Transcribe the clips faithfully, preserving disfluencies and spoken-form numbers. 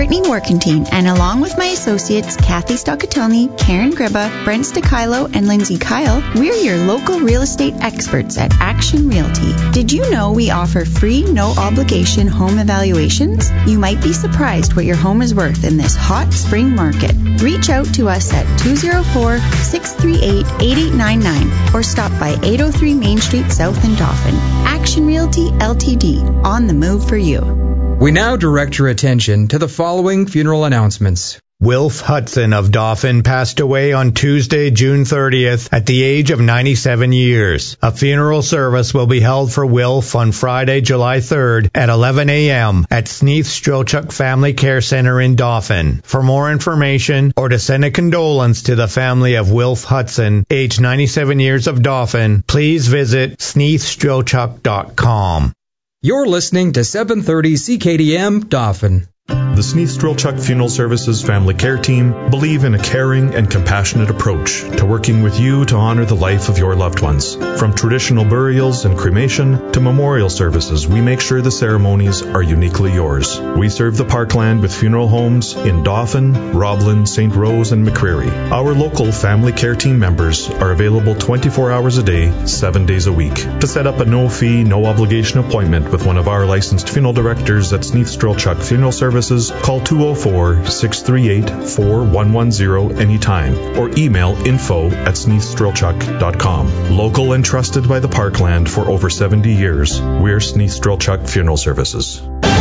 Brittany Workentine, and along with my associates Kathy Stockatelny, Karen Gribba, Brent Sticilo, and Lindsay Kyle, we're your local real estate experts at Action Realty. Did you know we offer free, no-obligation home evaluations? You might be surprised what your home is worth in this hot spring market. Reach out to us at two oh four, six three eight, eight eight nine nine or stop by eight oh three Main Street South in Dauphin. Action Realty L T D, on the move for you. We now direct your attention to the following funeral announcements. Wilf Hudson of Dauphin passed away on Tuesday, June thirtieth, at the age of ninety-seven years. A funeral service will be held for Wilf on Friday, July third at eleven a.m. at Sneath Strelchuk Family Care Center in Dauphin. For more information or to send a condolence to the family of Wilf Hudson, age ninety-seven years of Dauphin, please visit sneath strelchuk dot com. You're listening to seven thirty C K D M Dauphin. The Sneath Strelchuk Funeral Services Family Care Team believe in a caring and compassionate approach to working with you to honor the life of your loved ones. From traditional burials and cremation to memorial services, we make sure the ceremonies are uniquely yours. We serve the Parkland with funeral homes in Dauphin, Roblin, Saint Rose, and McCreary. Our local Family Care Team members are available twenty-four hours a day, seven days a week. To set up a no-fee, no-obligation appointment with one of our licensed funeral directors at Sneath Strelchuk Funeral Services, call two oh four, six three eight, four one one zero anytime or email info at sneath strelchuk dot com. Local and trusted by the Parkland for over seventy years, we're Sneath Strelchuk Funeral Services.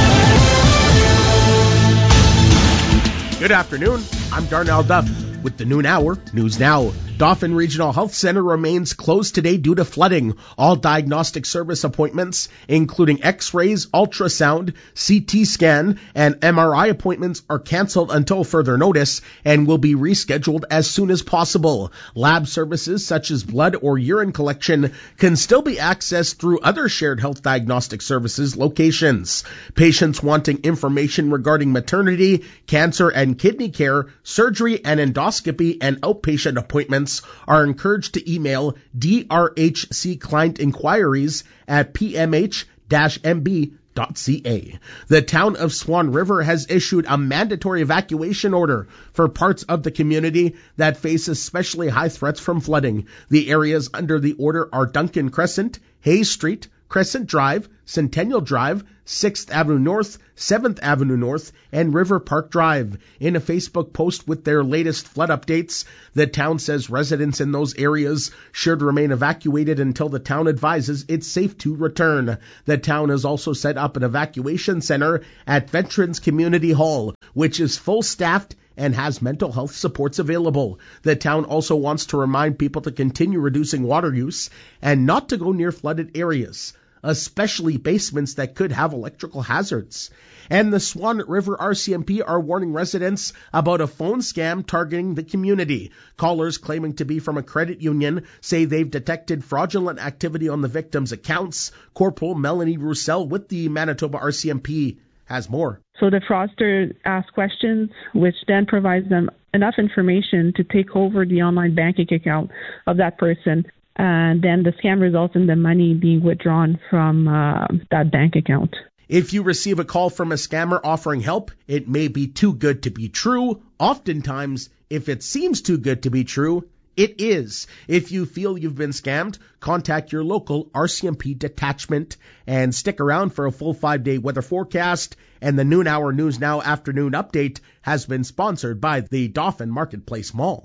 Good afternoon. I'm Darnell Duff with the Noon Hour News Now. Dauphin Regional Health Center remains closed today due to flooding. All diagnostic service appointments, including x-rays, ultrasound, C T scan, and M R I appointments, are canceled until further notice and will be rescheduled as soon as possible. Lab services such as blood or urine collection can still be accessed through other shared health diagnostic services locations. Patients wanting information regarding maternity, cancer and kidney care, surgery and endoscopy, and outpatient appointments are encouraged to email D R H C client inquiries at p m h dash m b dot c a. The town of Swan River has issued a mandatory evacuation order for parts of the community that face especially high threats from flooding. The areas under the order are Duncan Crescent, Hayes Street, Crescent Drive, Centennial Drive, sixth Avenue North, seventh Avenue North, and River Park Drive. In a Facebook post with their latest flood updates, the town says residents in those areas should remain evacuated until the town advises it's safe to return. The town has also set up an evacuation center at Veterans Community Hall, which is full staffed and has mental health supports available. The town also wants to remind people to continue reducing water use and not to go near flooded areas, especially basements that could have electrical hazards. And the Swan River R C M P are warning residents about a phone scam targeting the community. Callers claiming to be from a credit union say they've detected fraudulent activity on the victims' accounts. Corporal Melanie Roussel with the Manitoba R C M P has more. So the fraudster asks questions, which then provides them enough information to take over the online banking account of that person. And then the scam results in the money being withdrawn from uh, that bank account. If you receive a call from a scammer offering help, it may be too good to be true. Oftentimes, if it seems too good to be true, it is. If you feel you've been scammed, contact your local R C M P detachment and stick around for a full five-day weather forecast. And the Noon Hour News Now afternoon update has been sponsored by the Dauphin Marketplace Mall.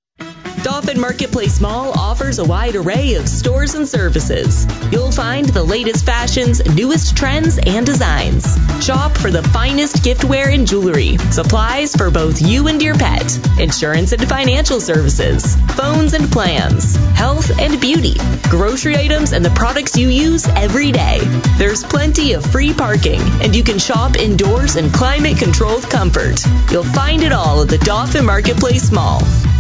Dauphin Marketplace Mall offers a wide array of stores and services. You'll find the latest fashions, newest trends, and designs. Shop for the finest giftware and jewelry, supplies for both you and your pet, insurance and financial services, phones and plans, health and beauty, grocery items and the products you use every day. There's plenty of free parking, and you can shop indoors in climate-controlled comfort. You'll find it all at the Dauphin Marketplace Mall.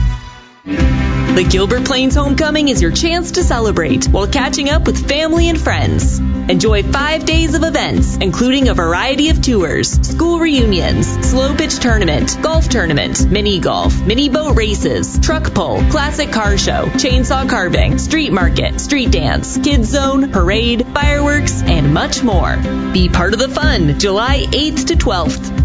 The Gilbert Plains Homecoming is your chance to celebrate while catching up with family and friends. Enjoy five days of events, including a variety of tours, school reunions, slow pitch tournament, golf tournament, mini golf, mini boat races, truck pull, classic car show, chainsaw carving, street market, street dance, kids zone, parade, fireworks, and much more. Be part of the fun July eighth to twelfth.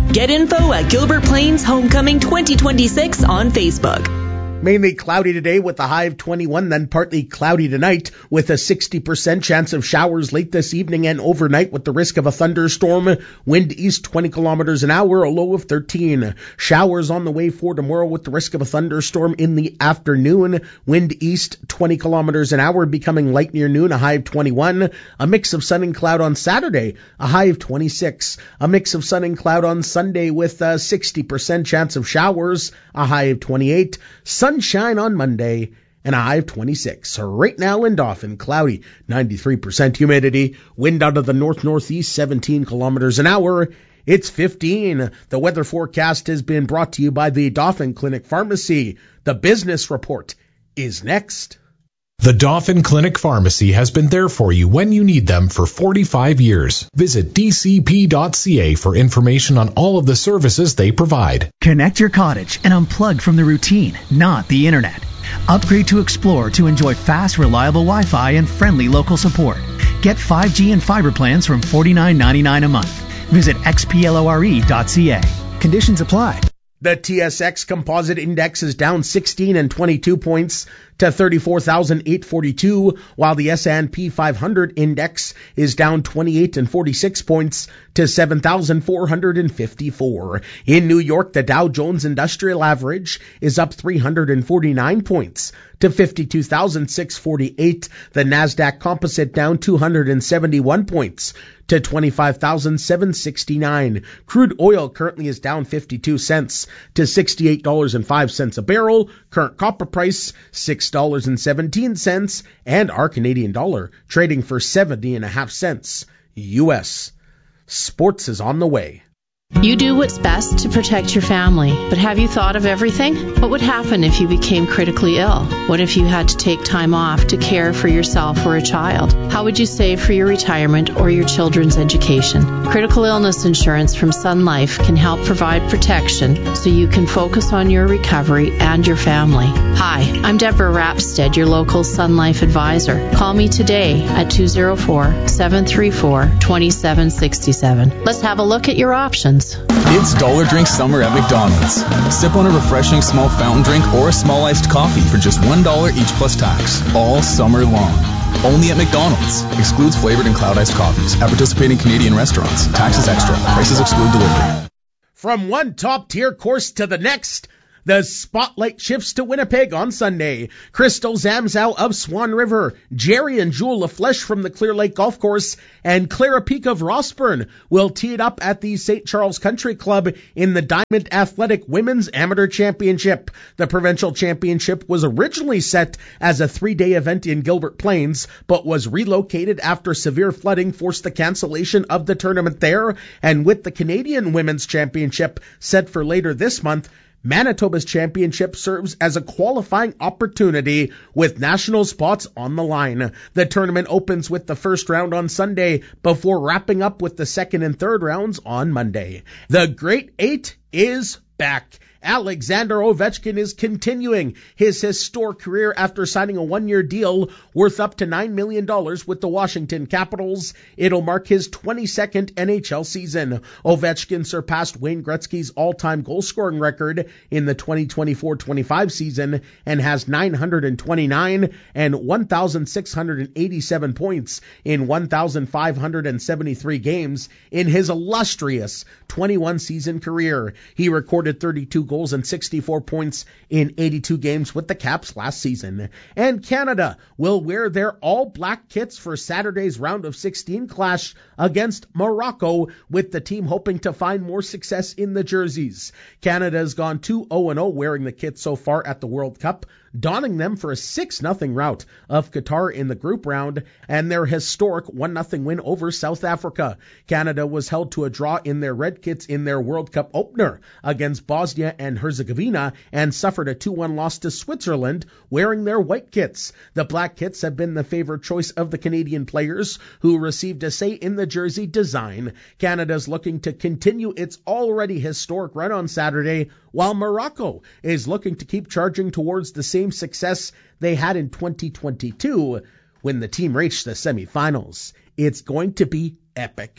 Get info at Gilbert Plains Homecoming twenty twenty-six on Facebook. Mainly cloudy today with a high of twenty-one, then partly cloudy tonight with a sixty percent chance of showers late this evening and overnight with the risk of a thunderstorm. Wind east twenty kilometers an hour, a low of thirteen. Showers on the way for tomorrow with the risk of a thunderstorm in the afternoon. Wind east twenty kilometers an hour, becoming light near noon, a high of twenty-one. A mix of sun and cloud on Saturday, a high of twenty-six. A mix of sun and cloud on Sunday with a sixty percent chance of showers, a high of twenty-eight. Sunshine on Monday and a high of twenty-six. Right now in Dauphin, cloudy, ninety-three percent humidity, wind out of the north-northeast, seventeen kilometers an hour. It's fifteen. The weather forecast has been brought to you by the Dauphin Clinic Pharmacy. The business report is next. The Dauphin Clinic Pharmacy has been there for you when you need them for forty-five years. Visit d c p dot c a for information on all of the services they provide. Connect your cottage and unplug from the routine, not the internet. Upgrade to Explore to enjoy fast, reliable Wi-Fi and friendly local support. Get five G and fiber plans from forty-nine ninety-nine a month. Visit x p lore dot c a. Conditions apply. The T S X Composite Index is down sixteen and twenty-two points to thirty-four thousand eight hundred forty-two, while the S and P five hundred Index is down twenty-eight and forty-six points to seven thousand four hundred fifty-four. In New York, the Dow Jones Industrial Average is up three hundred forty-nine points to fifty-two thousand six hundred forty-eight. The Nasdaq Composite down two hundred seventy-one points to twenty-five thousand seven hundred sixty-nine. Crude oil currently is down fifty-two cents to sixty-eight dollars and five cents a barrel. Current copper price, six dollars and seventeen cents. And our Canadian dollar trading for seventy and a half cents U S. Sports is on the way. You do what's best to protect your family, but have you thought of everything? What would happen if you became critically ill? What if you had to take time off to care for yourself or a child? How would you save for your retirement or your children's education? Critical illness insurance from Sun Life can help provide protection so you can focus on your recovery and your family. Hi, I'm Deborah Rapstead, your local Sun Life advisor. Call me today at two oh four, seven three four, two seven six seven. Let's have a look at your options. It's Dollar Drink Summer at McDonald's. Sip on a refreshing small fountain drink or a small iced coffee for just one dollar each plus tax, all summer long. Only at McDonald's. Excludes flavored and cloud iced coffees at participating Canadian restaurants. Taxes extra. Prices exclude delivery. From one top-tier course to the next, the spotlight shifts to Winnipeg on Sunday. Crystal Zamzow of Swan River, Jerry and Jewel LaFleche from the Clear Lake Golf Course, and Clara Peak of Rossburn will tee it up at the Saint Charles Country Club in the Diamond Athletic Women's Amateur Championship. The provincial championship was originally set as a three-day event in Gilbert Plains, but was relocated after severe flooding forced the cancellation of the tournament there. And with the Canadian Women's Championship set for later this month, Manitoba's championship serves as a qualifying opportunity with national spots on the line. The tournament opens with the first round on Sunday before wrapping up with the second and third rounds on Monday. The Great Eight is back. Alexander Ovechkin is continuing his historic career after signing a one-year deal worth up to nine million dollars with the Washington Capitals. It'll mark his twenty-second N H L season. Ovechkin surpassed Wayne Gretzky's all-time goal-scoring record in the twenty twenty-four twenty-five season and has nine hundred twenty-nine and one thousand six hundred eighty-seven points in one thousand five hundred seventy-three games in his illustrious twenty-one season career. He recorded thirty-two goals and sixty-four points in eighty-two games with the Caps last season. And Canada will wear their all-black kits for Saturday's round of sixteen clash against Morocco, with the team hoping to find more success in the jerseys. Canada has gone two oh oh wearing the kits so far at the World Cup, donning them for a six nothing rout of Qatar in the group round and their historic one nothing win over South Africa. Canada was held to a draw in their red kits in their World Cup opener against Bosnia and Herzegovina and suffered a two one loss to Switzerland wearing their white kits. The black kits have been the favored choice of the Canadian players, who received a say in the jersey design. Canada's looking to continue its already historic run on Saturday, while Morocco is looking to keep charging towards the same success they had in twenty twenty-two when the team reached the semifinals. It's going to be epic.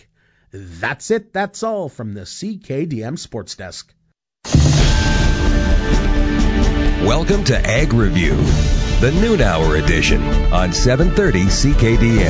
That's it. That's all from the C K D M Sports Desk. Welcome to Ag Review, the noon hour edition on seven thirty C K D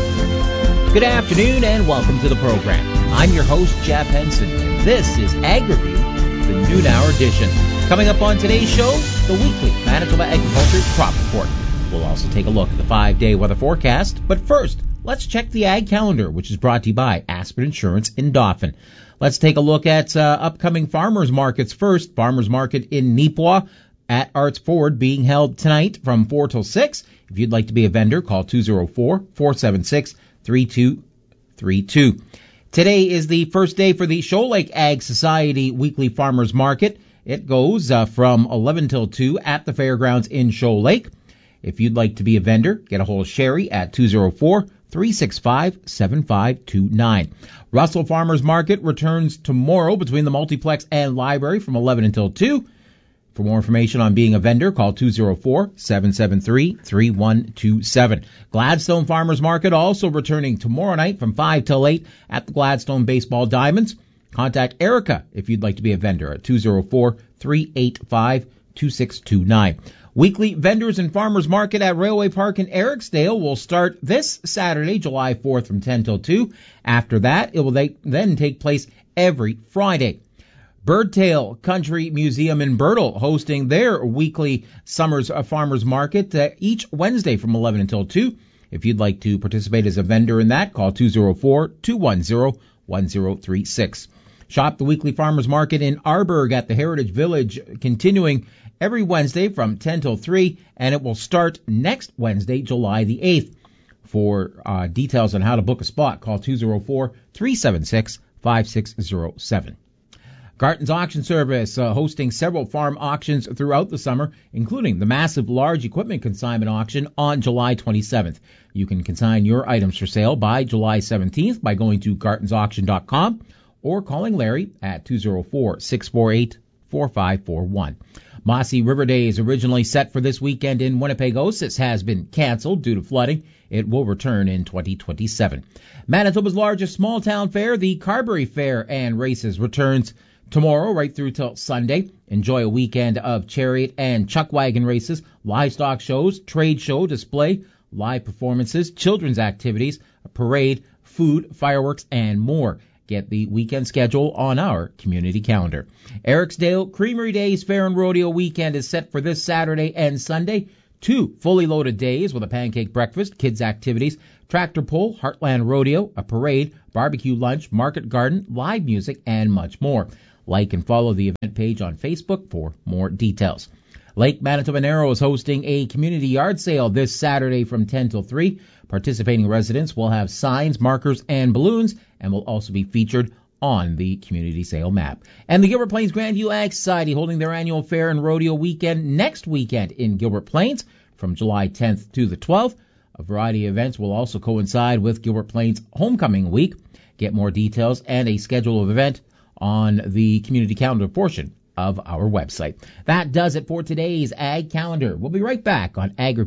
M. Good afternoon and welcome to the program. I'm your host, Jeff Henson, and this is Ag Review, the noon hour edition. Coming up on today's show, the weekly Manitoba Agriculture Crop Report. We'll also take a look at the five-day weather forecast, but first, let's check the Ag Calendar, which is brought to you by Aspen Insurance in Dauphin. Let's take a look at uh, upcoming farmers markets first. Farmers market in Neepawa at Arts Ford being held tonight from four till six. If you'd like to be a vendor, call two oh four, four seven six, three two three two. Today is the first day for the Shoal Lake Ag Society Weekly Farmers Market. It goes uh, from eleven till two at the fairgrounds in Shoal Lake. If you'd like to be a vendor, get a hold of Sherry at two oh four, three six five, seven five two nine. Russell Farmers Market returns tomorrow between the Multiplex and Library from eleven until two. For more information on being a vendor, call two oh four, seven seven three, three one two seven. Gladstone Farmers Market also returning tomorrow night from five till eight at the Gladstone Baseball Diamonds. Contact Erica if you'd like to be a vendor at two oh four, three eight five, two six two nine. Weekly Vendors and Farmers Market at Railway Park in Ericsdale will start this Saturday, July fourth from ten till two. After that, it will then take place every Friday. Birdtail Country Museum in Birtle hosting their weekly Summers Farmers Market uh, each Wednesday from eleven until two. If you'd like to participate as a vendor in that, call two oh four, two one oh, one oh three six. Shop the weekly Farmers Market in Arborg at the Heritage Village, continuing every Wednesday from ten till three, and it will start next Wednesday, July the eighth. For uh, details on how to book a spot, call two oh four, three seven six, five six oh seven. Garton's Auction Service uh, hosting several farm auctions throughout the summer, including the massive large equipment consignment auction on July twenty-seventh. You can consign your items for sale by July seventeenth by going to gartons auction dot com or calling Larry at two oh four, six four eight, four five four one. Mossy River Days, originally set for this weekend in Winnipegosis, has been canceled due to flooding. It will return in twenty twenty-seven. Manitoba's largest small town fair, the Carberry Fair and Races, returns tomorrow right through till Sunday. Enjoy a weekend of chariot and chuck wagon races, livestock shows, trade show, display, live performances, children's activities, a parade, food, fireworks, and more. Get the weekend schedule on our community calendar. Ericsdale Creamery Days Fair and Rodeo Weekend is set for this Saturday and Sunday. Two fully loaded days with a pancake breakfast, kids activities, tractor pull, Heartland Rodeo, a parade, barbecue lunch, market garden, live music, and much more. Like and follow the event page on Facebook for more details. Lake Manitoba Narrow is hosting a community yard sale this Saturday from ten till three. Participating residents will have signs, markers, and balloons, and will also be featured on the community sale map. And the Gilbert Plains Grandview Ag Society holding their annual fair and rodeo weekend next weekend in Gilbert Plains from July tenth to the twelfth. A variety of events will also coincide with Gilbert Plains Homecoming Week. Get more details and a schedule of event on the community calendar portion of our website. That does it for today's Ag Calendar. We'll be right back on Ag